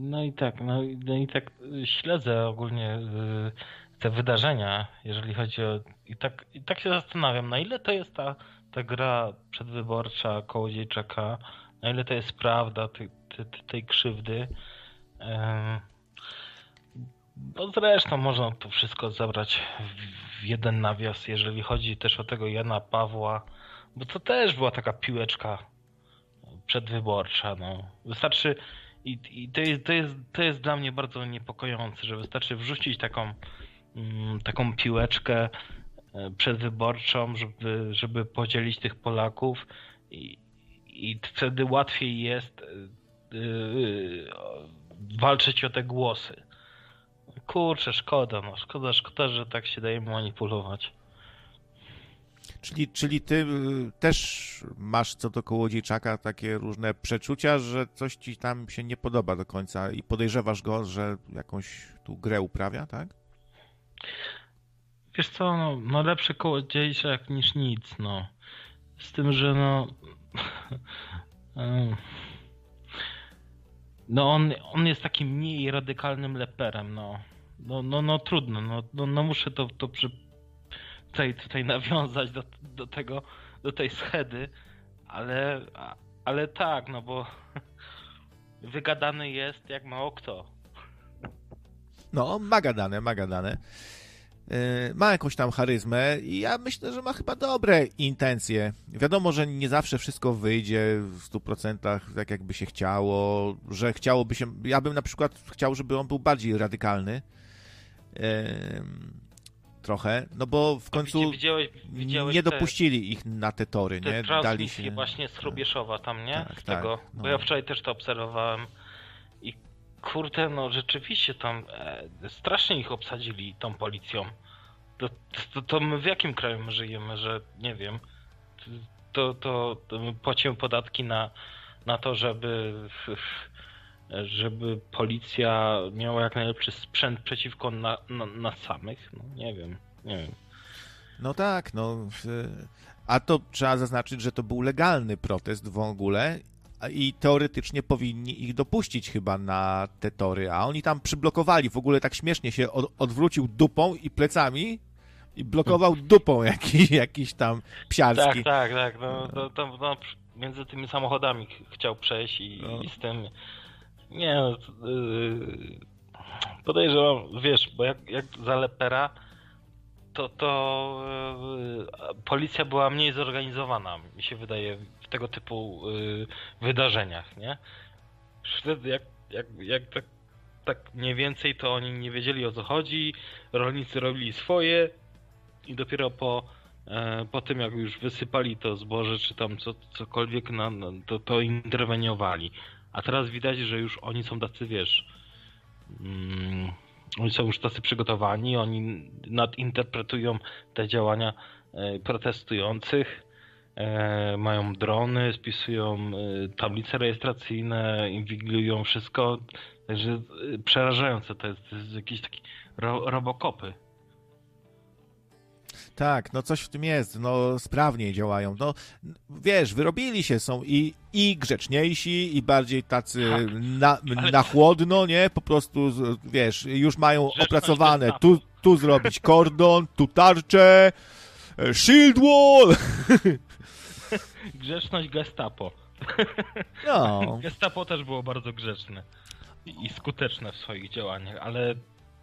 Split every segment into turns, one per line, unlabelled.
no i tak śledzę ogólnie te wydarzenia, jeżeli chodzi o... I tak się zastanawiam, na ile to jest ta gra przedwyborcza Kołodziejczaka, na ile to jest prawda tej krzywdy. Bo zresztą można to wszystko zabrać w jeden nawias, jeżeli chodzi też o tego Jana Pawła, bo to też była taka piłeczka przedwyborcza, no. Wystarczy i to jest dla mnie bardzo niepokojące, że wystarczy wrzucić taką piłeczkę przedwyborczą, żeby podzielić tych Polaków i wtedy łatwiej jest walczyć o te głosy. Kurczę, szkoda, że tak się daje manipulować.
Czyli ty też masz co do Kołodziejczaka takie różne przeczucia, że coś ci tam się nie podoba do końca i podejrzewasz go, że jakąś tu grę uprawia, tak?
Wiesz co, no lepszy Kołodziejczak niż nic, no. Z tym, że no on jest takim mniej radykalnym leperem, no. No trudno, no muszę to tutaj nawiązać do tej schedy, ale tak, no bo wygadany jest jak mało kto.
No, ma gadane. Ma jakąś tam charyzmę i ja myślę, że ma chyba dobre intencje. Wiadomo, że nie zawsze wszystko wyjdzie w 100% tak, jakby się chciało, że chciałoby się... Ja bym na przykład chciał, żeby on był bardziej radykalny. Trochę, no bo w końcu
widziałeś
nie dopuścili ich na te tory,
te
nie?
Dali się właśnie z Hrubieszowa tam, nie?
Tak,
z tego,
tak, no.
Bo ja wczoraj też to obserwowałem i kurde, no rzeczywiście tam strasznie ich obsadzili tą policją. To my w jakim kraju my żyjemy, że nie wiem, to my płacimy podatki na to, żeby policja miała jak najlepszy sprzęt przeciwko nas samych. No nie wiem.
No tak, no. A to trzeba zaznaczyć, że to był legalny protest w ogóle i teoretycznie powinni ich dopuścić chyba na te tory, a oni tam przyblokowali, w ogóle tak śmiesznie się odwrócił dupą i plecami i blokował dupą jakiś tam psiarski.
Tak, no między tymi samochodami chciał przejść i z tym... Nie, podejrzewam, wiesz, bo jak za lepera, to policja była mniej zorganizowana, mi się wydaje, w tego typu wydarzeniach, nie? Wtedy jak tak mniej więcej, to oni nie wiedzieli, o co chodzi, rolnicy robili swoje i dopiero po tym, jak już wysypali to zboże, czy tam cokolwiek, to interweniowali. A teraz widać, że już oni są tacy, wiesz, oni są już tacy przygotowani, oni nadinterpretują te działania protestujących, mają drony, spisują tablice rejestracyjne, inwigilują wszystko, także przerażające, to jest jakieś takie robokopy.
Tak, no coś w tym jest, no sprawniej działają, no wiesz, wyrobili się, są i grzeczniejsi, i bardziej tacy na chłodno, nie, po prostu, wiesz, już mają opracowane, tu zrobić kordon, tu tarczę, shield wall.
Grzeczność Gestapo.
No.
Gestapo też było bardzo grzeczne i skuteczne w swoich działaniach, ale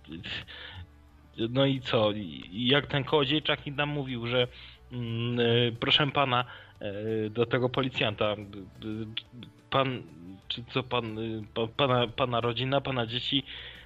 no i co? Jak ten Kołodziejczak nam mówił, że proszę pana, do tego policjanta, pana rodzina, pana dzieci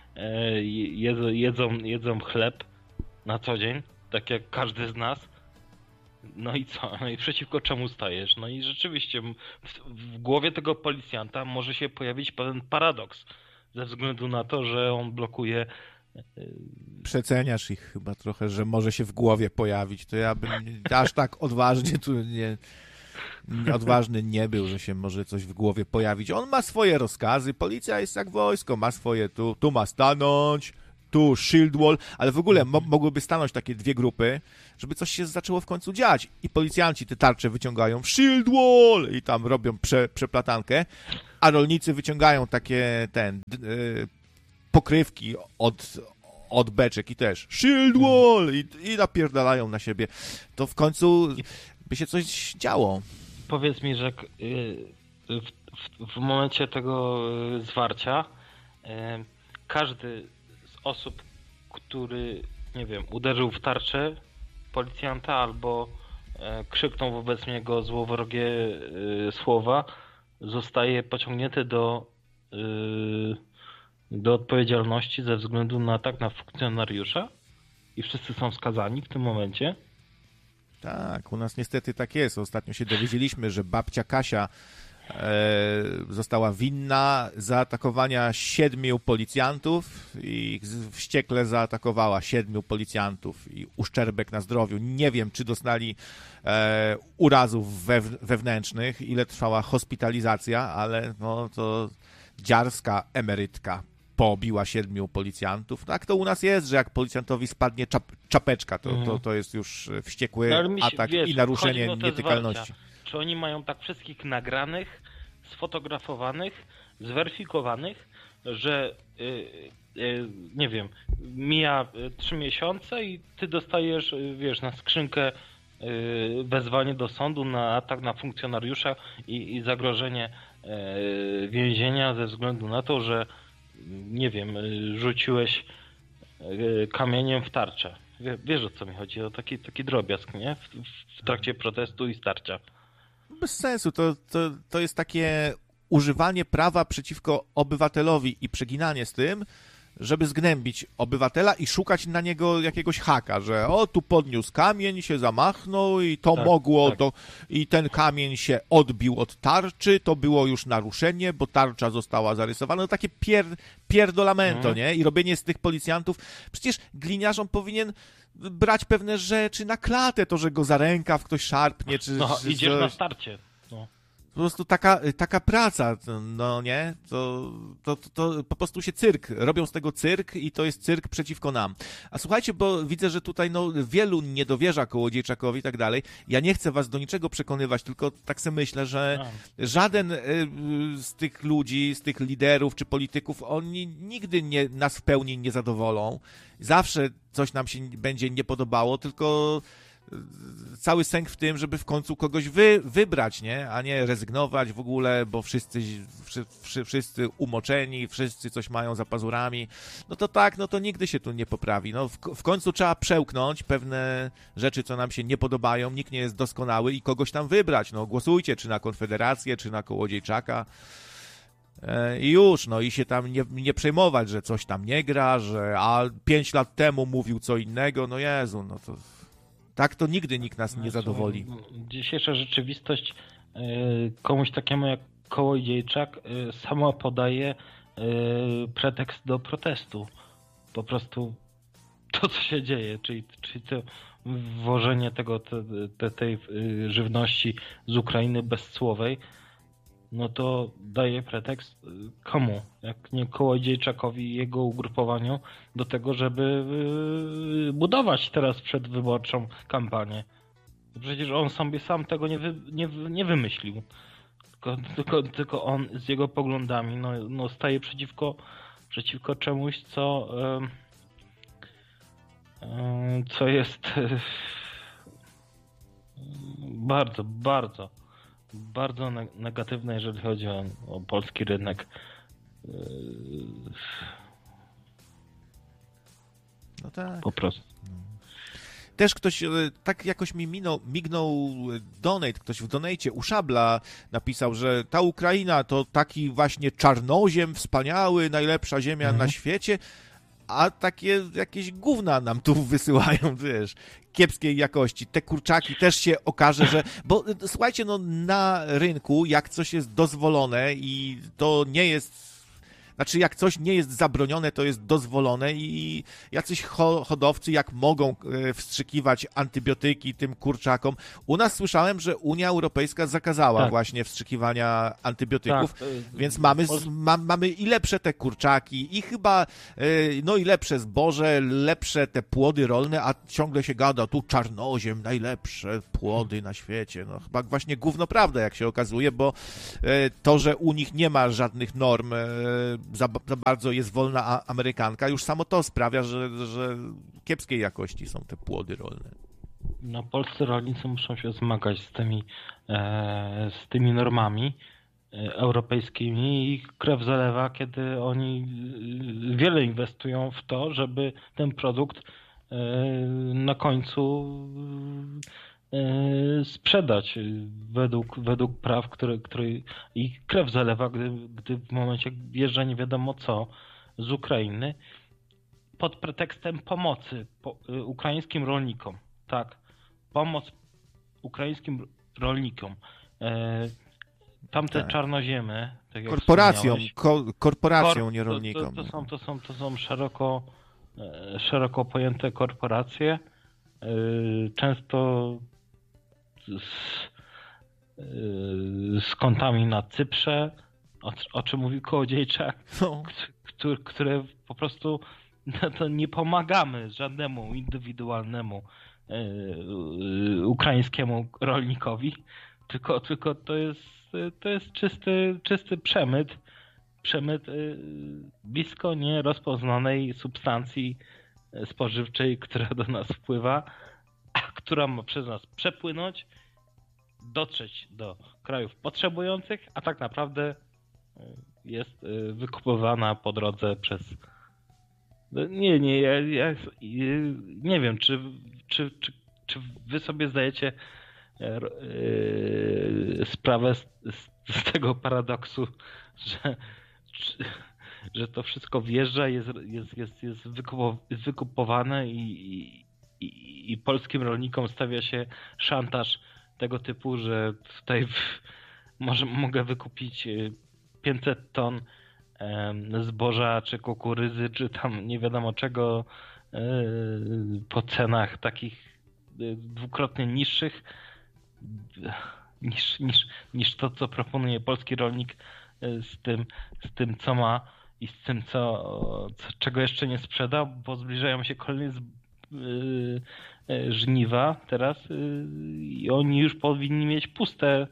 jedzą chleb na co dzień, tak jak każdy z nas. No i co? No i przeciwko czemu stajesz? No i rzeczywiście w głowie tego policjanta może się pojawić pewien paradoks, ze względu na to, że on blokuje...
Przeceniasz ich chyba trochę, że może się w głowie pojawić. To ja bym aż tak odważnie tu odważny nie był, że się może coś w głowie pojawić. On ma swoje rozkazy, policja jest jak wojsko, ma swoje tu ma stanąć, tu shield wall, ale w ogóle mogłyby stanąć takie dwie grupy, żeby coś się zaczęło w końcu dziać. I policjanci te tarcze wyciągają w shield wall i tam robią przeplatankę, a rolnicy wyciągają takie pokrywki od beczek i też shield wall i napierdalają na siebie. To w końcu by się coś działo.
Powiedz mi, że w momencie tego zwarcia każdy z osób, który, nie wiem, uderzył w tarczę policjanta albo krzyknął wobec niego złowrogie słowa, zostaje pociągnięty do odpowiedzialności ze względu na atak na funkcjonariusza i wszyscy są skazani w tym momencie.
Tak, u nas niestety tak jest. Ostatnio się dowiedzieliśmy, że babcia Kasia została winna zaatakowania 7 policjantów i wściekle zaatakowała 7 policjantów i uszczerbek na zdrowiu. Nie wiem, czy doznali urazów wewnętrznych, ile trwała hospitalizacja, ale no to dziarska emerytka pobiła 7 policjantów. Tak to u nas jest, że jak policjantowi spadnie czapeczka, to jest już wściekły atak i naruszenie nietykalności.
Czy oni mają tak wszystkich nagranych, sfotografowanych, zweryfikowanych, że nie wiem, mija 3 miesiące i ty dostajesz, wiesz, na skrzynkę wezwanie do sądu na atak na funkcjonariusza i zagrożenie więzienia ze względu na to, że nie wiem, rzuciłeś kamieniem w tarczę. Wiesz, o co mi chodzi? O taki drobiazg, nie? W trakcie protestu i starcia.
Bez sensu. To jest takie używanie prawa przeciwko obywatelowi i przeginanie z tym, żeby zgnębić obywatela i szukać na niego jakiegoś haka, że tu podniósł kamień, się zamachnął i to mogło, i ten kamień się odbił od tarczy, to było już naruszenie, bo tarcza została zarysowana. No takie pierdolamento, nie? I robienie z tych policjantów. Przecież gliniarzom powinien brać pewne rzeczy na klatę, to, że go za rękaw ktoś szarpnie, czy
idziesz
coś.
Na starcie. No.
Po prostu taka praca, no nie? To po prostu się cyrk. Robią z tego cyrk i to jest cyrk przeciwko nam. A słuchajcie, bo widzę, że tutaj wielu nie dowierza Kołodziejczakowi i tak dalej. Ja nie chcę was do niczego przekonywać, tylko tak sobie myślę, że żaden z tych ludzi, z tych liderów czy polityków, oni nigdy nas w pełni nie zadowolą. Zawsze coś nam się będzie nie podobało, tylko cały sęk w tym, żeby w końcu kogoś wybrać, nie? A nie rezygnować w ogóle, bo wszyscy umoczeni, wszyscy coś mają za pazurami. No to tak, no to nigdy się tu nie poprawi. No w końcu trzeba przełknąć pewne rzeczy, co nam się nie podobają. Nikt nie jest doskonały i kogoś tam wybrać. No głosujcie, czy na Konfederację, czy na Kołodziejczaka. I już, no i się tam nie przejmować, że coś tam nie gra, że 5 lat temu mówił co innego. No Jezu, no to... Tak to nigdy nikt nas nie zadowoli.
Dzisiejsza rzeczywistość komuś takiemu jak Kołodziejczak sama podaje pretekst do protestu. Po prostu to, co się dzieje, czyli to wwożenie tej żywności z Ukrainy bezcłowej, no to daje pretekst komu? Jak nie Kołodziejczakowi i jego ugrupowaniu do tego, żeby budować teraz przedwyborczą kampanię. Przecież on sobie sam tego nie wymyślił. Tylko on z jego poglądami no staje przeciwko czemuś, co jest bardzo, bardzo bardzo negatywne, jeżeli chodzi o polski rynek.
No tak.
Po prostu.
Też ktoś tak jakoś mi mignął donate, ktoś w donate u Szabla napisał, że ta Ukraina to taki właśnie czarnoziem wspaniały, najlepsza ziemia na świecie, a takie jakieś gówna nam tu wysyłają, wiesz, kiepskiej jakości. Te kurczaki też się okaże, że... Bo słuchajcie, no na rynku, jak coś jest dozwolone i to nie jest znaczy jak coś nie jest zabronione, to jest dozwolone i jacyś hodowcy jak mogą wstrzykiwać antybiotyki tym kurczakom. U nas słyszałem, że Unia Europejska zakazała właśnie wstrzykiwania antybiotyków, więc mamy i lepsze te kurczaki i chyba no i lepsze zboże, lepsze te płody rolne, a ciągle się gada, tu czarnoziem, najlepsze płody na świecie. No chyba właśnie gówno prawda, jak się okazuje, bo to, że u nich nie ma żadnych norm, za bardzo jest wolna amerykanka, już samo to sprawia, że kiepskiej jakości są te płody rolne.
No, polscy rolnicy muszą się zmagać z tymi normami europejskimi i krew zalewa, kiedy oni wiele inwestują w to, żeby ten produkt na końcu sprzedać według praw, które ich krew zalewa, gdy w momencie wjeżdża nie wiadomo co z Ukrainy pod pretekstem pomocy ukraińskim rolnikom. Tak, pomoc ukraińskim rolnikom. Tamte czarnoziemy, tak jak
korporacją, nie rolnikom.
To są szeroko pojęte korporacje, często z kontami na Cyprze, o czym mówił Kołodziejczak, które po prostu to nie pomagamy żadnemu indywidualnemu ukraińskiemu rolnikowi, tylko to jest czysty przemyt blisko nierozpoznanej substancji spożywczej, która do nas wpływa, a która ma przez nas przepłynąć, dotrzeć do krajów potrzebujących, a tak naprawdę jest wykupywana po drodze przez... Ja nie wiem, czy wy sobie zdajecie sprawę z tego paradoksu, że to wszystko wjeżdża, jest wykupowane i polskim rolnikom stawia się szantaż tego typu, że tutaj mogę wykupić 500 ton zboża, czy kukurydzy, czy tam nie wiadomo czego po cenach takich dwukrotnie niższych niż to, co proponuje polski rolnik z tym co ma i z tym, czego jeszcze nie sprzedał, bo zbliżają się kolejne żniwa teraz i oni już powinni mieć puste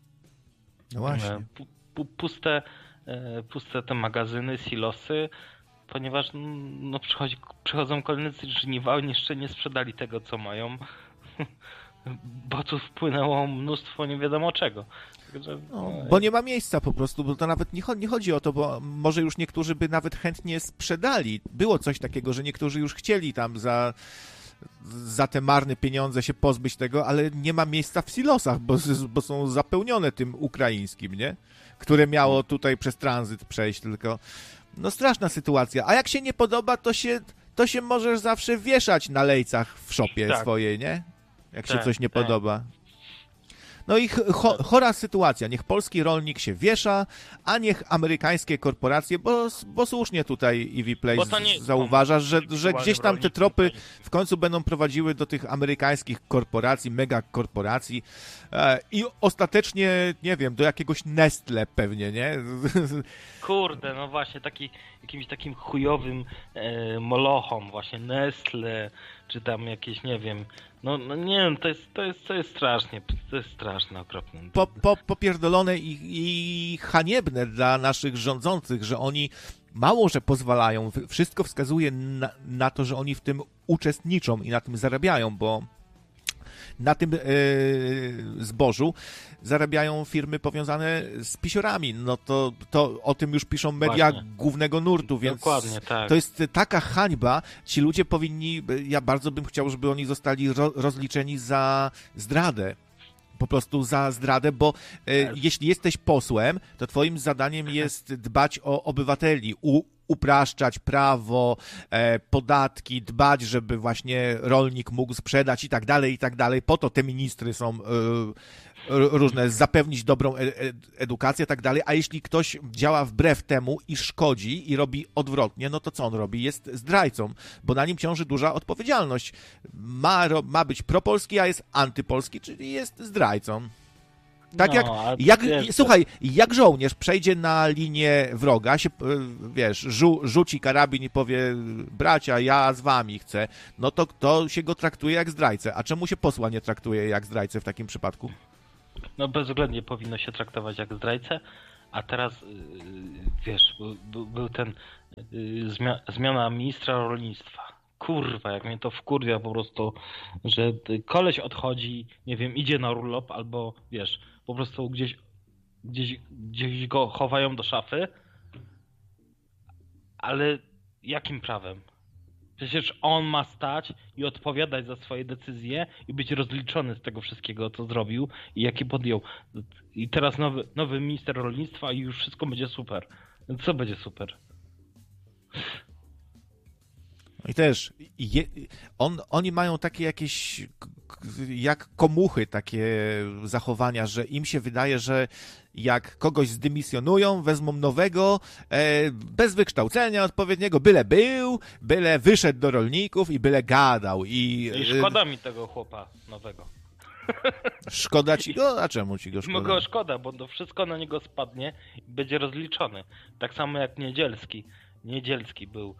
te magazyny, silosy, ponieważ no, przychodzą kolejne żniwa, oni jeszcze nie sprzedali tego, co mają, bo tu wpłynęło mnóstwo nie wiadomo czego. Także,
bo nie ma miejsca po prostu, bo to nawet nie chodzi o to, bo może już niektórzy by nawet chętnie sprzedali. Było coś takiego, że niektórzy już chcieli tam za te marne pieniądze się pozbyć tego, ale nie ma miejsca w silosach, bo są zapełnione tym ukraińskim, nie? Które miało tutaj przez tranzyt przejść, tylko no straszna sytuacja. A jak się nie podoba, to się możesz zawsze wieszać na lejcach w szopie swojej, nie? Jak się coś nie podoba. No i chora sytuacja. Niech polski rolnik się wiesza, a niech amerykańskie korporacje, bo słusznie tutaj EV Place zauważa, że gdzieś tam te tropy w końcu będą prowadziły do tych amerykańskich korporacji, megakorporacji i ostatecznie, nie wiem, do jakiegoś Nestle pewnie, nie?
Kurde, no właśnie, jakimś takim chujowym molochom, właśnie Nestle, czy tam jakieś, nie wiem, no nie wiem, to jest strasznie, to jest straszne, okropne.
Popierdolone i haniebne dla naszych rządzących, że oni mało, że pozwalają, wszystko wskazuje na to, że oni w tym uczestniczą i na tym zarabiają, bo na tym zbożu zarabiają firmy powiązane z pisiorami. No to o tym już piszą media głównego nurtu, więc
dokładnie, tak.
To jest taka hańba. Ci ludzie powinni, ja bardzo bym chciał, żeby oni zostali rozliczeni za zdradę. Po prostu za zdradę, bo jeśli jesteś posłem, to twoim zadaniem jest dbać o obywateli, upraszczać prawo, podatki, dbać, żeby właśnie rolnik mógł sprzedać i tak dalej, i tak dalej. Po to te ministry są różne, zapewnić dobrą edukację i tak dalej, a jeśli ktoś działa wbrew temu i szkodzi i robi odwrotnie, no to co on robi? Jest zdrajcą, bo na nim ciąży duża odpowiedzialność. Ma być propolski, a jest antypolski, czyli jest zdrajcą. Tak słuchaj, jak żołnierz przejdzie na linię wroga, rzuci karabin i powie, bracia, ja z wami chcę, no to się go traktuje jak zdrajcę. A czemu się posła nie traktuje jak zdrajcę w takim przypadku?
No bezwzględnie powinno się traktować jak zdrajcę, a teraz, był ten zmiana ministra rolnictwa. Kurwa, jak mnie to wkurwia po prostu, że koleś odchodzi, nie wiem, idzie na urlop albo, po prostu gdzieś go chowają do szafy, ale jakim prawem? Przecież on ma stać i odpowiadać za swoje decyzje i być rozliczony z tego wszystkiego, co zrobił i jakie podjął. I teraz nowy minister rolnictwa i już wszystko będzie super. Co będzie super?
I też oni mają takie jakieś jak komuchy takie zachowania, że im się wydaje, że jak kogoś zdymisjonują, wezmą nowego, bez wykształcenia odpowiedniego, byle wyszedł do rolników i byle gadał. I
szkoda mi tego chłopa nowego.
Szkoda ci go? A czemu ci go szkoda?
Go szkoda, bo to wszystko na niego spadnie i będzie rozliczony. Tak samo jak Niedzielski. Niedzielski był...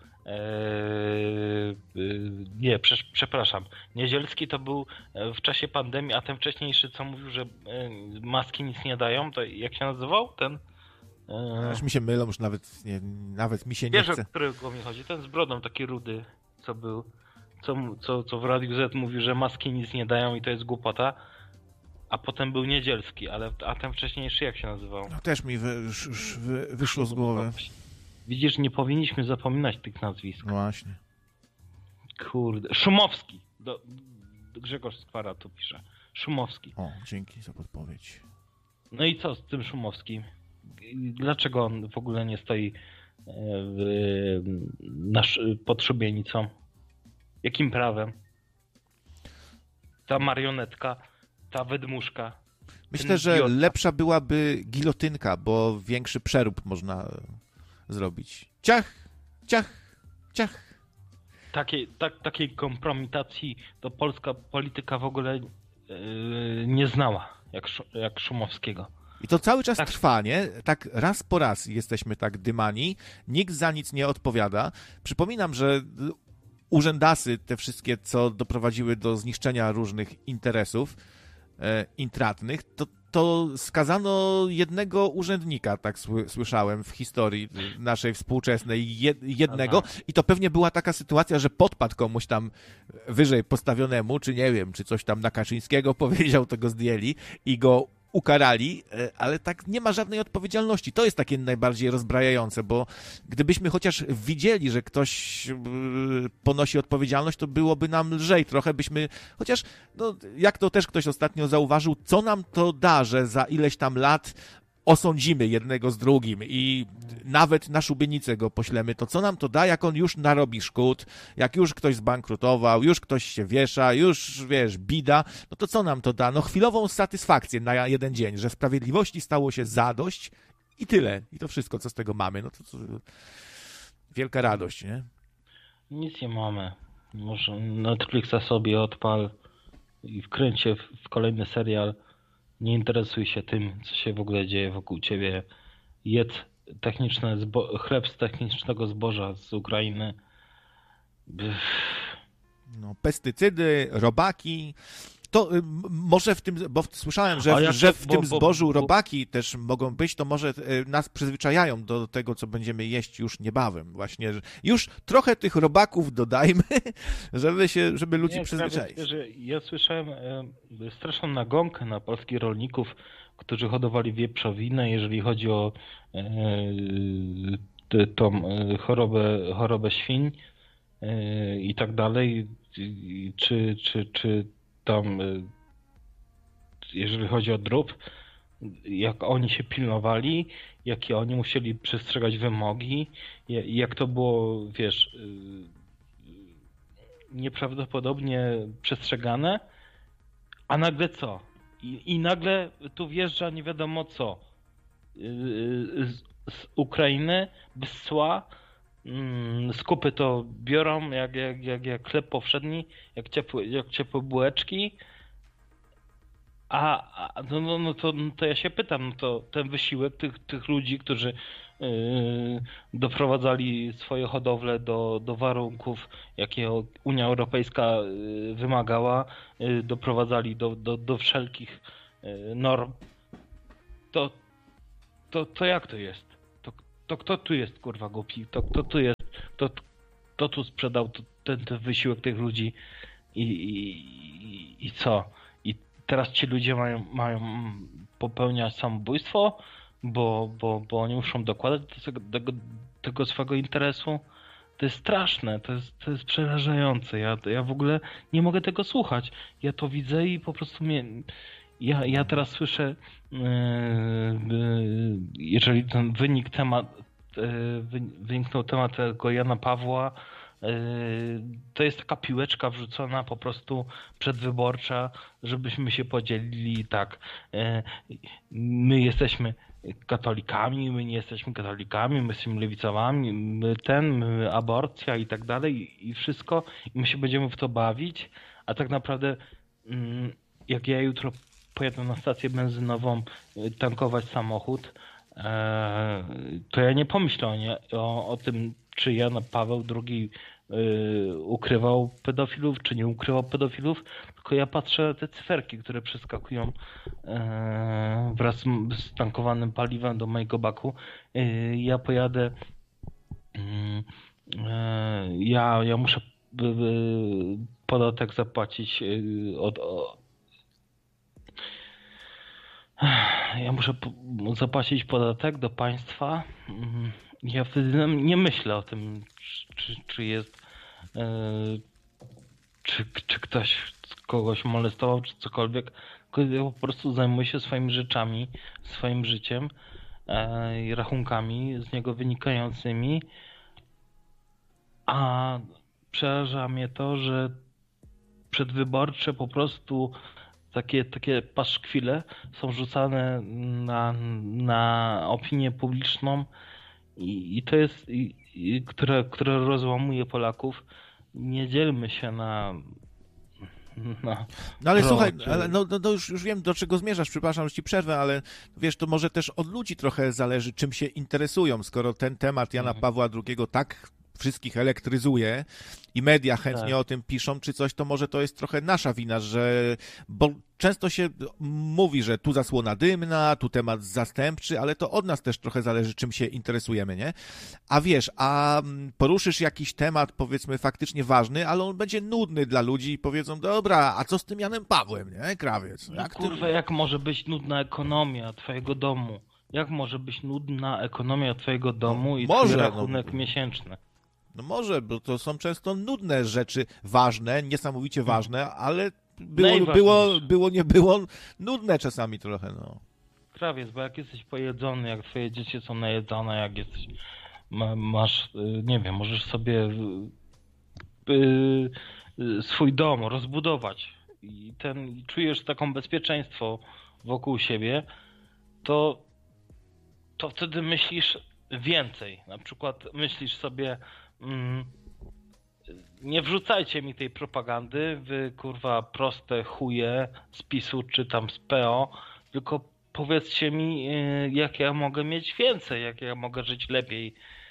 przepraszam. Niedzielski to był w czasie pandemii, a ten wcześniejszy, co mówił, że maski nic nie dają, to jak się nazywał? Ten...
Aż mi się mylą, już nawet mi się nie chce.
Wiesz, o którego mi chodzi? Ten z brodą, taki rudy, co był, co w Radiu Z mówił, że maski nic nie dają i to jest głupota. A potem był Niedzielski, a ten wcześniejszy jak się nazywał?
No też mi wyszło z głowy.
Widzisz, nie powinniśmy zapominać tych nazwisk.
No właśnie.
Kurde. Szumowski. Grzegorz Skwara tu pisze. Szumowski.
O, dzięki za podpowiedź.
No i co z tym Szumowskim? Dlaczego on w ogóle nie stoi pod szubienicą? Jakim prawem? Ta marionetka, ta wydmuszka.
Myślę, że lepsza byłaby gilotynka, bo większy przerób można zrobić. Ciach, ciach, ciach.
Takiej kompromitacji to polska polityka w ogóle nie znała, jak Szumowskiego.
I to cały czas trwa, nie? Tak raz po raz jesteśmy tak dymani, nikt za nic nie odpowiada. Przypominam, że urzędasy, te wszystkie, co doprowadziły do zniszczenia różnych interesów intratnych, to skazano jednego urzędnika, tak słyszałem w historii naszej współczesnej, jednego. Aha. I to pewnie była taka sytuacja, że podpadł komuś tam wyżej postawionemu, czy nie wiem, czy coś tam na Kaczyńskiego powiedział, to go zdjęli i go ukarali, ale tak nie ma żadnej odpowiedzialności. To jest takie najbardziej rozbrajające, bo gdybyśmy chociaż widzieli, że ktoś ponosi odpowiedzialność, to byłoby nam lżej trochę, byśmy chociaż, no jak to też ktoś ostatnio zauważył, co nam to da, że za ileś tam lat osądzimy jednego z drugim i nawet na szubienicę go poślemy, to co nam to da, jak on już narobi szkód, jak już ktoś zbankrutował, już ktoś się wiesza, już, bida, no to co nam to da? No chwilową satysfakcję na jeden dzień, że sprawiedliwości stało się zadość i tyle. I to wszystko, co z tego mamy. No to wielka radość, nie?
Nic nie mamy. Może Netflixa sobie odpal i wkręć się w kolejny serial. Nie interesuj się tym, co się w ogóle dzieje wokół ciebie. Jedz chleb z technicznego zboża z Ukrainy.
No, pestycydy, robaki. To może w tym, bo słyszałem, że w tym zbożu robaki też mogą być, to może nas przyzwyczajają do tego, co będziemy jeść już niebawem. Właśnie, już trochę tych robaków dodajmy, żeby ludzi przyzwyczaić.
Ja słyszałem straszną nagonkę na polskich rolników, którzy hodowali wieprzowinę, jeżeli chodzi o tą chorobę świń i tak dalej, czy tam, jeżeli chodzi o drób, jak oni się pilnowali, jakie oni musieli przestrzegać wymogi, jak to było, nieprawdopodobnie przestrzegane, a nagle co? I nagle tu wjeżdża nie wiadomo co. Z Ukrainy, bez cła, skupy to biorą jak chleb powszedni, jak ciepłe bułeczki. To ja się pytam, no to ten wysiłek tych ludzi, którzy doprowadzali swoje hodowle do warunków, jakie Unia Europejska wymagała, doprowadzali do wszelkich norm, to jak to jest? To kto tu jest, kurwa, głupi? To kto tu jest? Kto tu sprzedał ten wysiłek tych ludzi i co? I teraz ci ludzie mają popełniać samobójstwo, bo oni muszą dokładać do tego swego interesu. To jest straszne, to jest przerażające. Ja w ogóle nie mogę tego słuchać. Ja to widzę i po prostu ja teraz słyszę, jeżeli ten wyniknął temat tego Jana Pawła, to jest taka piłeczka wrzucona po prostu przedwyborcza, żebyśmy się podzielili tak. My jesteśmy katolikami, my nie jesteśmy katolikami, my jesteśmy lewicowami, my aborcja i tak dalej i wszystko. I my się będziemy w to bawić, a tak naprawdę jak ja jutro pojadę na stację benzynową tankować samochód, to ja nie pomyślę o tym, czy Jan Paweł II ukrywał pedofilów, czy nie ukrywał pedofilów, tylko ja patrzę te cyferki, które przeskakują wraz z tankowanym paliwem do mojego baku. Ja pojadę, ja muszę podatek zapłacić ja muszę zapłacić podatek do państwa. Ja wtedy nie myślę o tym, czy jest, czy ktoś kogoś molestował, czy cokolwiek. Tylko ja po prostu zajmuję się swoimi rzeczami, swoim życiem i rachunkami z niego wynikającymi. A przeraża mnie to, że przedwyborcze po prostu takie paszkwile są rzucane na opinię publiczną i to jest, które rozłamuje Polaków. Nie dzielmy się na
no ale słuchaj, no już wiem, do czego zmierzasz, przepraszam, że ci przerwę, ale wiesz, to może też od ludzi trochę zależy, czym się interesują, skoro ten temat Jana Pawła II tak wszystkich elektryzuje i media chętnie o tym piszą, czy coś, to może to jest trochę nasza wina, bo często się mówi, że tu zasłona dymna, tu temat zastępczy, ale to od nas też trochę zależy, czym się interesujemy, nie? A wiesz, poruszysz jakiś temat, powiedzmy, faktycznie ważny, ale on będzie nudny dla ludzi i powiedzą, dobra, a co z tym Janem Pawłem, nie? Krawiec.
Jak może być nudna ekonomia twojego domu? Jak może być nudna ekonomia twojego domu i twój rachunek miesięczny?
No może, bo to są często nudne rzeczy, ważne, niesamowicie ważne, ale nie było, nudne czasami trochę, no.
Krawiec, bo jak jesteś pojedzony, jak twoje dzieci są najedzone, jak jesteś, masz, nie wiem, możesz sobie swój dom rozbudować i czujesz taką bezpieczeństwo wokół siebie, to wtedy myślisz więcej. Na przykład myślisz sobie, nie wrzucajcie mi tej propagandy, wy kurwa proste chuje z PiS-u czy tam z PO, tylko powiedzcie mi, jak ja mogę mieć więcej, jak ja mogę żyć lepiej.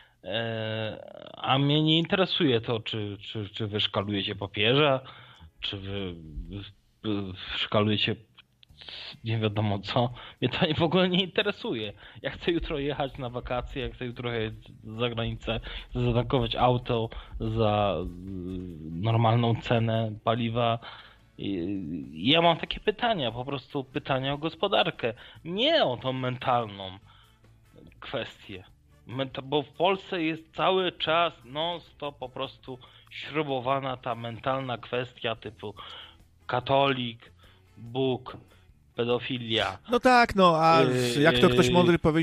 A mnie nie interesuje to, czy wy szkalujecie papieża, czy wy szkalujecie nie wiadomo co. Mnie to w ogóle nie interesuje. Ja chcę jutro jechać na wakacje, ja chcę jutro jechać za granicę, chcę zatankować auto za normalną cenę paliwa. I ja mam takie pytania, po prostu pytania o gospodarkę. Nie o tą mentalną kwestię. Bo w Polsce jest cały czas non-stop po prostu śrubowana ta mentalna kwestia typu katolik, Bóg, pedofilia.
No tak, a jak to ktoś mądry powiedział,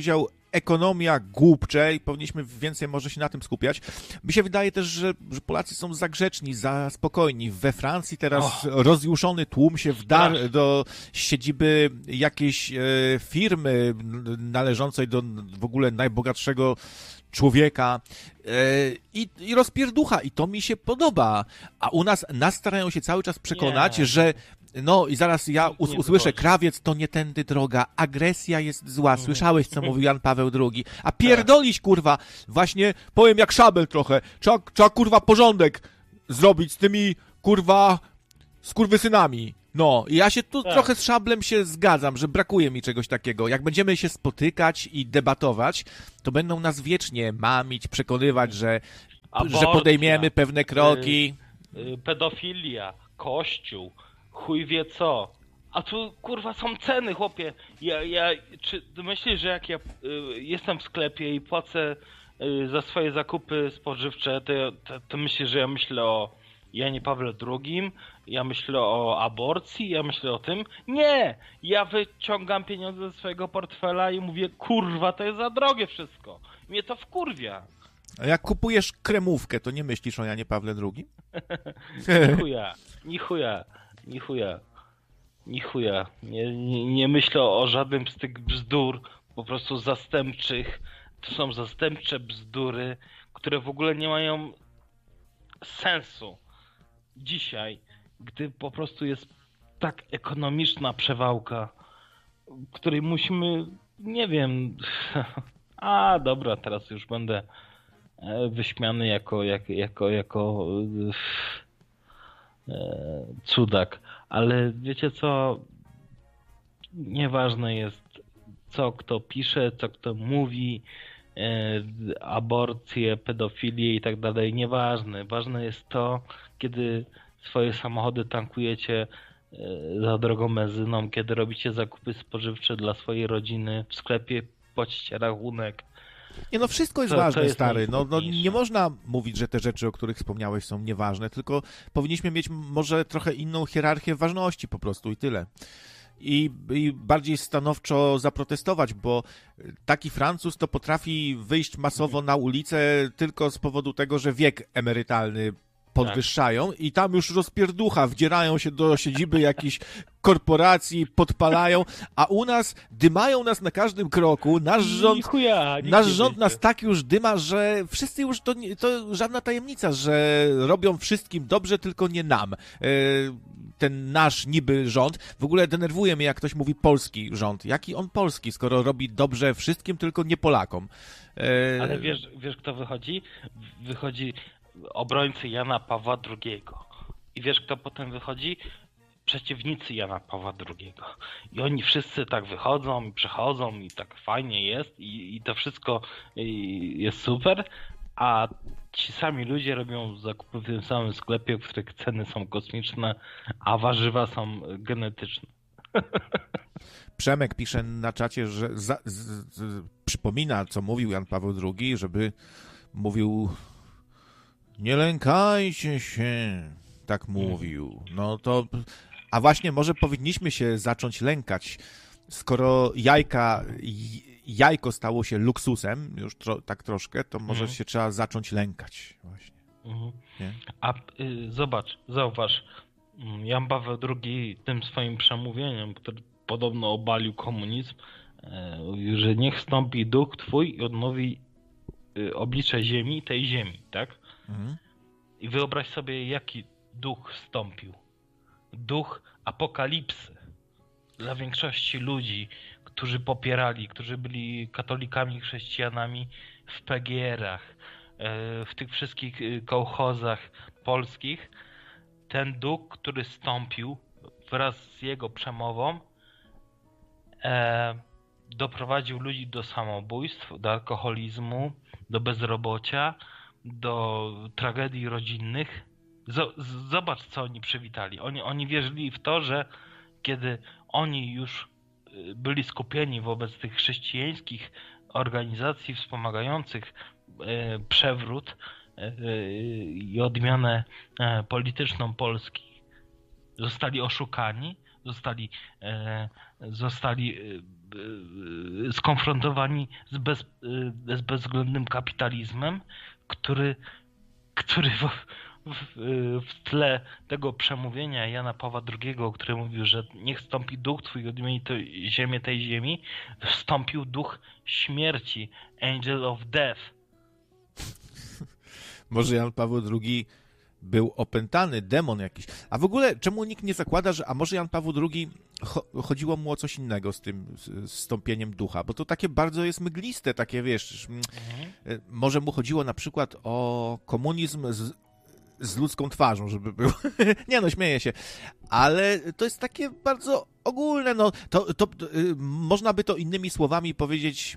ekonomia głupcze i powinniśmy więcej może się na tym skupiać. Mi się wydaje też, że Polacy są za grzeczni, za spokojni. We Francji teraz rozjuszony tłum się wdarł do siedziby jakiejś firmy należącej do w ogóle najbogatszego człowieka i rozpierducha. I to mi się podoba. A u nas starają się cały czas przekonać, że no i zaraz ja usłyszę, krawiec to nie tędy droga, agresja jest zła. Słyszałeś, co mówił Jan Paweł II? A pierdolić, kurwa, właśnie powiem jak Szabel trochę. Trzeba kurwa porządek zrobić z tymi kurwa skurwysynami. No, i ja się tu trochę z Szablem się zgadzam, że brakuje mi czegoś takiego. Jak będziemy się spotykać i debatować, to będą nas wiecznie mamić, przekonywać, że podejmiemy pewne kroki.
Pedofilia, kościół, chuj wie co. A tu, kurwa, są ceny, chłopie. Czy myślisz, że jak ja jestem w sklepie i płacę za swoje zakupy spożywcze, to myślisz, że ja myślę o Janie Pawle II, ja myślę o aborcji, ja myślę o tym? Nie! Ja wyciągam pieniądze ze swojego portfela i mówię, kurwa, to jest za drogie wszystko. Mnie to wkurwia.
A jak kupujesz kremówkę, to nie myślisz o Janie Pawle II?
Ni chuja. Nie myślę o żadnym z tych bzdur, po prostu zastępczych. To są zastępcze bzdury, które w ogóle nie mają sensu. Dzisiaj, gdy po prostu jest tak ekonomiczna przewałka, której musimy, nie wiem, dobra, teraz już będę wyśmiany jako cudak, ale wiecie co, nieważne jest co kto pisze, co kto mówi, aborcje, pedofilię i tak dalej, nieważne. Ważne jest to, kiedy swoje samochody tankujecie za drogą benzyną, kiedy robicie zakupy spożywcze dla swojej rodziny w sklepie, płacicie rachunek.
Nie, no wszystko jest ważne, stary. No, nie można mówić, że te rzeczy, o których wspomniałeś, są nieważne, tylko powinniśmy mieć może trochę inną hierarchię ważności po prostu i tyle. I bardziej stanowczo zaprotestować, bo taki Francuz to potrafi wyjść masowo na ulicę tylko z powodu tego, że wiek emerytalny podwyższają i tam już rozpierducha, wdzierają się do siedziby jakichś korporacji, podpalają, a u nas dymają nas na każdym kroku, nasz rząd nas tak już dyma, że wszyscy już, to żadna tajemnica, że robią wszystkim dobrze, tylko nie nam. Ten nasz niby rząd, w ogóle denerwuje mnie, jak ktoś mówi polski rząd. Jaki on polski, skoro robi dobrze wszystkim, tylko nie Polakom?
Ale wiesz kto wychodzi? Wychodzi obrońcy Jana Pawła II. I wiesz kto potem wychodzi? Przeciwnicy Jana Pawła II. I oni wszyscy tak wychodzą i przechodzą i tak fajnie jest i to wszystko jest super, a ci sami ludzie robią zakupy w tym samym sklepie, w których ceny są kosmiczne, a warzywa są genetyczne.
Przemek pisze na czacie, że przypomina, co mówił Jan Paweł II, żeby mówił: nie lękajcie się, tak mówił. No to, a właśnie może powinniśmy się zacząć lękać, skoro jajko stało się luksusem, już tak troszkę, to może się trzeba zacząć lękać właśnie. Nie?
A zauważ, Jan Paweł II tym swoim przemówieniem, który podobno obalił komunizm, że niech wstąpi duch twój i odnowi oblicze ziemi, tej ziemi, tak? I wyobraź sobie, jaki duch wstąpił. Duch apokalipsy. Dla większości ludzi, którzy popierali, którzy byli katolikami, chrześcijanami w PGR-ach, w tych wszystkich kołchozach polskich, ten duch, który wstąpił wraz z jego przemową, doprowadził ludzi do samobójstw, do alkoholizmu, do bezrobocia, do tragedii rodzinnych. Zobacz, co oni przywitali. Oni wierzyli w to, że kiedy oni już byli skupieni wobec tych chrześcijańskich organizacji wspomagających przewrót i odmianę polityczną Polski, zostali oszukani, zostali skonfrontowani z bezwzględnym kapitalizmem, który w tle tego przemówienia Jana Pawła II, który mówił, że niech stąpi duch twój, odmieni to ziemię tej ziemi, wstąpił duch śmierci, Angel of Death.
Może Jan Paweł II był opętany, demon jakiś. A w ogóle czemu nikt nie zakłada, że a może Jan Paweł II chodziło mu o coś innego z tym zstąpieniem ducha? Bo to takie bardzo jest mgliste, takie wiesz. Może mu chodziło na przykład o komunizm z ludzką twarzą, żeby był. Nie no, śmieję się. Ale to jest takie bardzo ogólne, no. To można by to innymi słowami powiedzieć.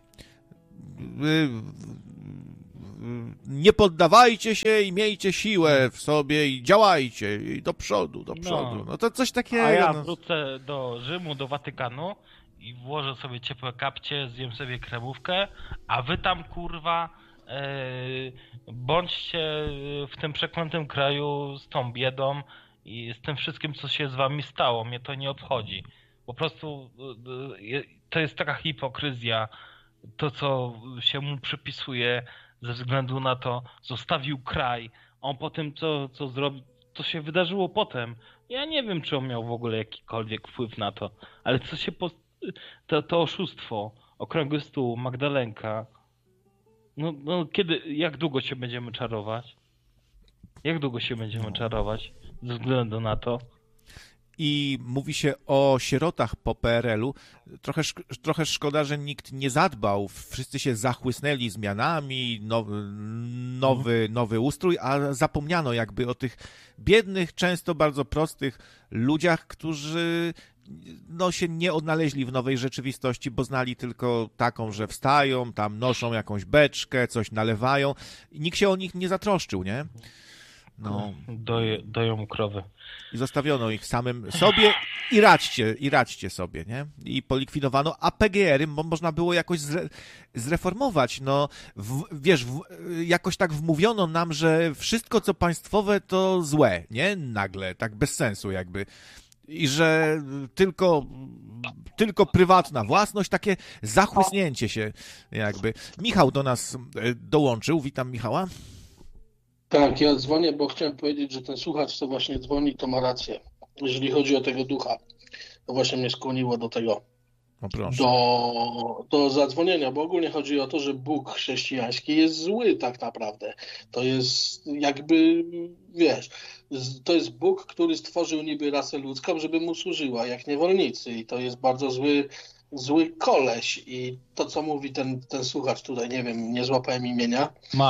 Nie poddawajcie się i miejcie siłę w sobie i działajcie i do przodu. No to coś takiego.
A ja wrócę do Rzymu, do Watykanu i włożę sobie ciepłe kapcie, zjem sobie kremówkę, a wy tam, kurwa, bądźcie w tym przeklętym kraju z tą biedą i z tym wszystkim, co się z wami stało. Mnie to nie obchodzi. Po prostu to jest taka hipokryzja. To, co się mu przypisuje ze względu na to, zostawił kraj. On po tym, co zrobił, to się wydarzyło potem. Ja nie wiem, czy on miał w ogóle jakikolwiek wpływ na to, ale co się to oszustwo, okrągły stół, Magdalenka. No kiedy, jak długo się będziemy czarować? Jak długo się będziemy czarować ze względu na to?
I mówi się o sierotach po PRL-u. Trochę szkoda, że nikt nie zadbał. Wszyscy się zachłysnęli zmianami, nowy ustrój, a zapomniano jakby o tych biednych, często bardzo prostych ludziach, którzy się nie odnaleźli w nowej rzeczywistości, bo znali tylko taką, że wstają, tam noszą jakąś beczkę, coś nalewają i nikt się o nich nie zatroszczył, nie?
Doją krowy.
I zostawiono ich samym sobie i radźcie sobie, nie? I polikwidowano, a PGR-y można było jakoś zreformować, jakoś tak wmówiono nam, że wszystko co państwowe to złe, nie? Nagle, tak bez sensu jakby. I że tylko prywatna własność, takie zachłysnięcie się jakby. Michał do nas dołączył, witam Michała.
Tak, ja dzwonię, bo chciałem powiedzieć, że ten słuchacz, co właśnie dzwoni, to ma rację. Jeżeli chodzi o tego ducha, to właśnie mnie skłoniło do tego, do zadzwonienia, bo ogólnie chodzi o to, że Bóg chrześcijański jest zły tak naprawdę. To jest jakby, wiesz, to jest Bóg, który stworzył niby rasę ludzką, żeby mu służyła, jak niewolnicy i to jest bardzo zły koleś i to, co mówi ten słuchacz tutaj, nie wiem, nie złapałem imienia.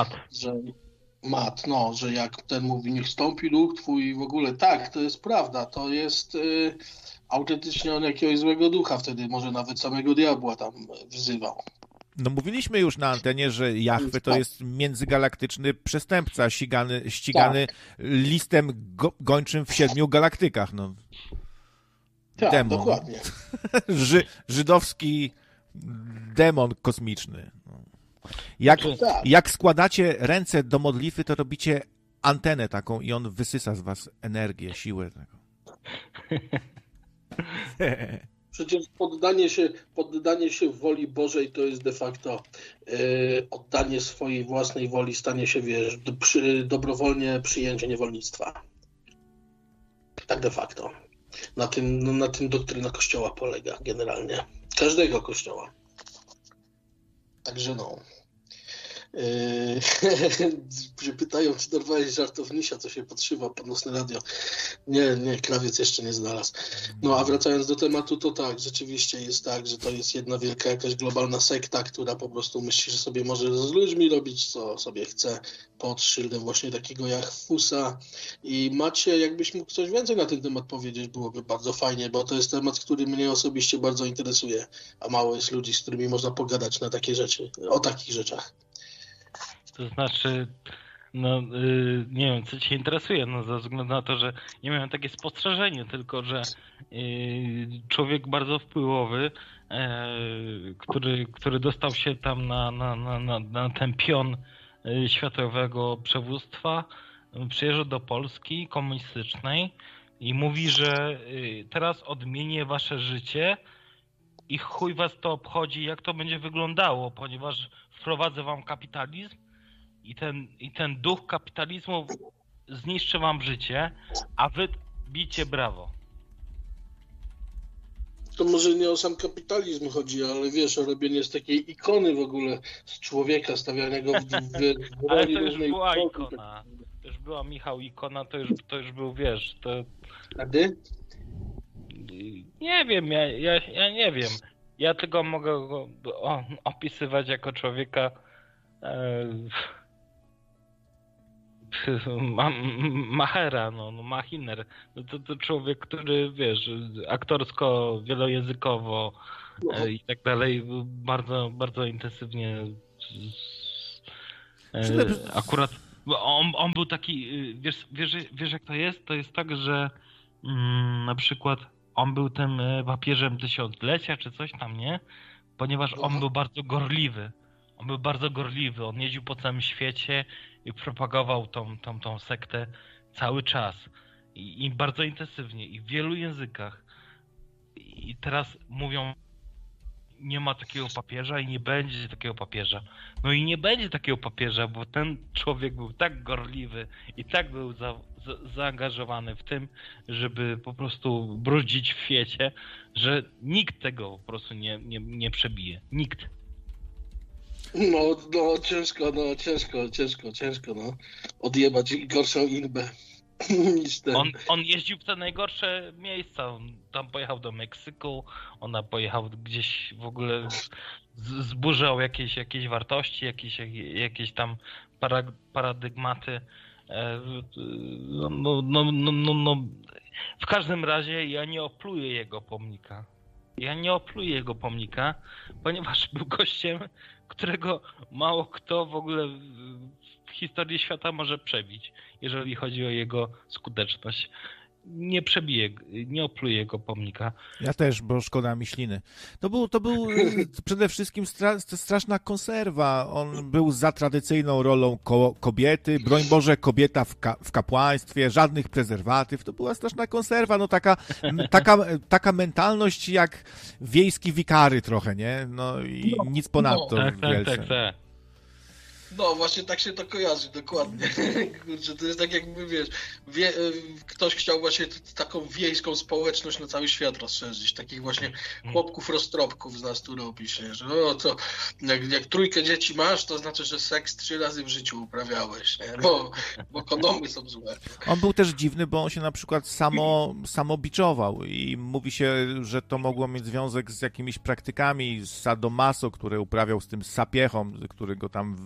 Mat, że jak ten mówi, niech stąpi duch twój i w ogóle, tak, to jest prawda, to jest autentycznie on jakiegoś złego ducha wtedy, może nawet samego diabła tam wzywał.
No mówiliśmy już na antenie, że Jahwe to jest międzygalaktyczny przestępca ścigany listem gończym w 7 galaktykach. No.
Tak,
demon.
Dokładnie.
Żydowski demon kosmiczny. Jak składacie ręce do modlitwy, to robicie antenę taką i on wysysa z was energię, siłę.
Przecież poddanie się woli Bożej to jest de facto oddanie swojej własnej woli, stanie się, wiesz, dobrowolnie przyjęcie niewolnictwa. Tak de facto. Na tym doktryna Kościoła polega generalnie. Każdego Kościoła. Także się pytają, czy dorwałeś żartownisia, co się podszywa pod nocne radio. Nie, krawiec jeszcze nie znalazł. A wracając do tematu, to tak, rzeczywiście jest tak, że to jest jedna wielka jakaś globalna sekta, która po prostu myśli, że sobie może z ludźmi robić, co sobie chce, pod szyldem właśnie takiego Jahfusa. I Macie, jakbyś mógł coś więcej na ten temat powiedzieć, byłoby bardzo fajnie, bo to jest temat, który mnie osobiście bardzo interesuje, a mało jest ludzi, z którymi można pogadać na takie rzeczy, o takich rzeczach.
To znaczy, nie wiem, co cię interesuje, ze względu na to, że nie miałem takie spostrzeżenie, tylko że człowiek bardzo wpływowy, który dostał się tam na ten pion światowego przywództwa, przyjeżdżał do Polski komunistycznej i mówi, że teraz odmienię wasze życie i chuj was to obchodzi, jak to będzie wyglądało, ponieważ wprowadzę wam kapitalizm i ten duch kapitalizmu zniszczy wam życie, a wy bijcie brawo.
To może nie o sam kapitalizm chodzi, ale wiesz, o robienie z takiej ikony w ogóle z człowieka, stawianego w
Ale
roli
to już
różnej
była
istoty.
ikona. To już była, Michał, ikona, to już był, wiesz, to...
A ty?
Nie wiem, ja nie wiem. Ja tylko mogę go opisywać jako człowieka Machera, Machiner. To człowiek, który, wiesz, aktorsko, wielojęzykowo i tak dalej, bardzo, bardzo intensywnie akurat on był taki, wiesz jak to jest? To jest tak, że na przykład on był tym papieżem tysiąclecia czy coś tam, nie? Ponieważ on był bardzo gorliwy. On jeździł po całym świecie i propagował tą sektę cały czas. I bardzo intensywnie. I w wielu językach. I teraz mówią, nie ma takiego papieża i nie będzie takiego papieża. No i nie będzie takiego papieża, bo ten człowiek był tak gorliwy i tak był zaangażowany w tym, żeby po prostu brudzić w świecie, że nikt tego po prostu nie przebije. Nikt.
No ciężko, no. Odjebać gorszą inbę niż ten.
On jeździł w te najgorsze miejsca. On tam pojechał do Meksyku, ona pojechał gdzieś w ogóle, zburzał jakieś wartości, jakieś tam paradygmaty. W każdym razie ja nie opluję jego pomnika. Ponieważ był gościem, którego mało kto w ogóle w historii świata może przebić, jeżeli chodzi o jego skuteczność. Nie przebiję, nie opluję jego pomnika.
Ja też, bo szkoda mi śliny. To był przede wszystkim straszna konserwa. On był za tradycyjną rolą kobiety. Broń Boże, kobieta w kapłaństwie, żadnych prezerwatyw. To była straszna konserwa. No taka mentalność jak wiejski wikary trochę, nie? No i nic ponadto.
Tak.
No, właśnie tak się to kojarzy, dokładnie. Kurczę, to jest tak jakby, wiesz, ktoś chciał właśnie taką wiejską społeczność na cały świat rozszerzyć. Takich właśnie chłopków roztropków z nas tu robisz, nie? Że to jak trójkę dzieci masz, to znaczy, że seks 3 razy w życiu uprawiałeś, nie? Bo kondomy są złe.
On był też dziwny, bo on się na przykład samo biczował i mówi się, że to mogło mieć związek z jakimiś praktykami sadomaso, które uprawiał z tym sapiechą, który go tam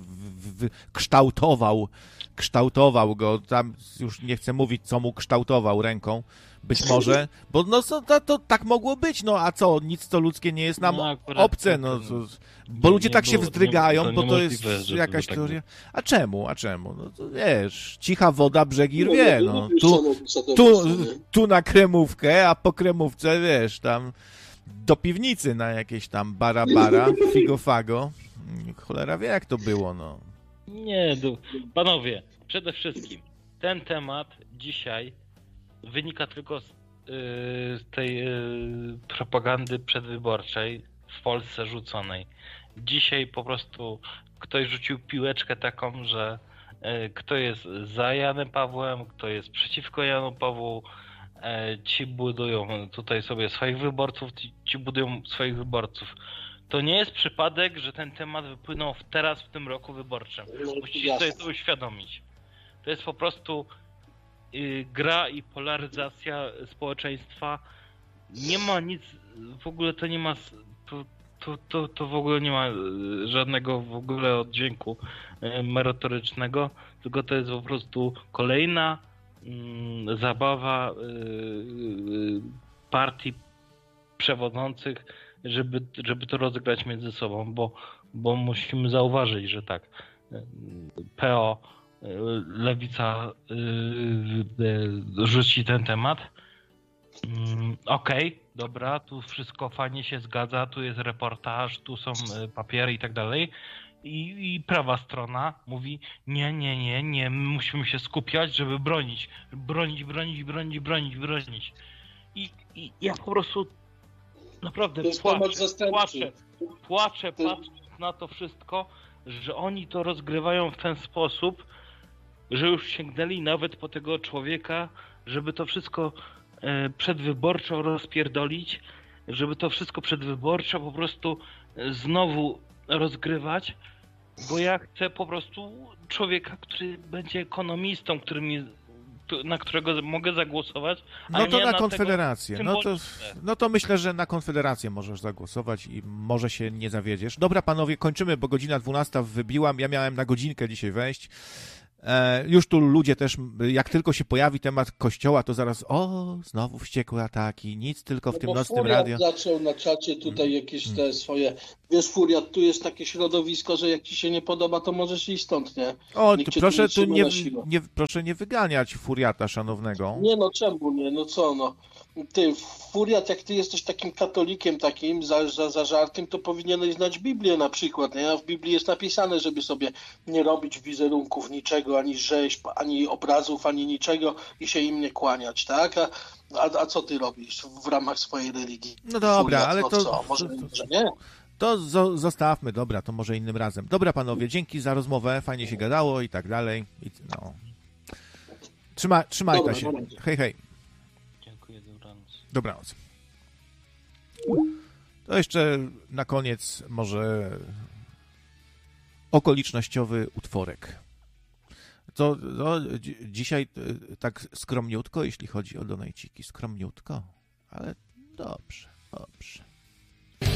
kształtował go, tam już nie chcę mówić, co mu kształtował ręką, być może, bo to tak mogło być, no a co, nic co ludzkie nie jest nam obce, no, bo ludzie tak się wzdrygają, bo to jest jakaś teoria. A czemu? No to wiesz, cicha woda brzegi rwie, no. Tu na kremówkę, a po kremówce, wiesz, tam do piwnicy na jakieś tam bara, figo-fago. Cholera wie, jak to było, no.
Nie, panowie, przede wszystkim ten temat dzisiaj wynika tylko z tej propagandy przedwyborczej w Polsce rzuconej. Dzisiaj po prostu ktoś rzucił piłeczkę taką, że kto jest za Janem Pawłem, kto jest przeciwko Janu Pawłu, ci budują tutaj sobie swoich wyborców, ci budują swoich wyborców. To nie jest przypadek, że ten temat wypłynął teraz w tym roku wyborczym. Musicie sobie to uświadomić. To jest po prostu gra i polaryzacja społeczeństwa. Nie ma nic, w ogóle to nie ma, to w ogóle nie ma żadnego w ogóle oddźwięku merytorycznego, tylko to jest po prostu kolejna zabawa partii przewodzących, żeby to rozegrać między sobą, bo musimy zauważyć, że tak, PO, Lewica rzuci ten temat. Okej, dobra, tu wszystko fajnie się zgadza, tu jest reportaż, tu są papiery i tak dalej. i prawa strona mówi nie, my musimy się skupiać, żeby bronić. I ja po prostu naprawdę
To jest temat zastępczy.
płaczę patrząc na to wszystko, że oni to rozgrywają w ten sposób, że już sięgnęli nawet po tego człowieka, żeby to wszystko przedwyborczo rozpierdolić, żeby to wszystko przedwyborczo po prostu znowu rozgrywać, bo ja chcę po prostu człowieka, który będzie ekonomistą, na którego mogę zagłosować, a
No to
nie
na Konfederację.
tego
No to myślę, że na Konfederację możesz zagłosować i może się nie zawiedziesz. Dobra, panowie, kończymy, bo godzina 12 wybiłam. Ja miałem na godzinkę dzisiaj wejść. Już tu ludzie też, jak tylko się pojawi temat kościoła, to zaraz, znowu wściekłe ataki, nic tylko w tym nocnym
Furiat
radio.
zaczął na czacie tutaj jakieś te swoje... Wiesz, Furiat, tu jest takie środowisko, że jak ci się nie podoba, to możesz iść stąd, nie? Nikt cię
Proszę
nie
tu
trzyma na siłę.
proszę nie wyganiać Furiata szanownego.
Nie no, czemu nie? No co no? Ty, Furiat, jak ty jesteś takim katolikiem takim, za żartem, to powinieneś znać Biblię na przykład, nie? A w Biblii jest napisane, żeby sobie nie robić wizerunków niczego, ani rzeźb, ani obrazów, ani niczego i się im nie kłaniać, tak? A co ty robisz w ramach swojej religii?
No dobra,
Furiat,
ale
no
to...
co? Może że nie?
To zostawmy, dobra, to może innym razem. Dobra, panowie, dzięki za rozmowę, fajnie się gadało i tak dalej. Trzymajcie
Dobra,
się.
dobra.
Hej.
Dziękuję, dobranoc.
Dobranoc. To jeszcze na koniec może okolicznościowy utworek. Dzisiaj tak skromniutko, jeśli chodzi o donajciki. Skromniutko, ale dobrze.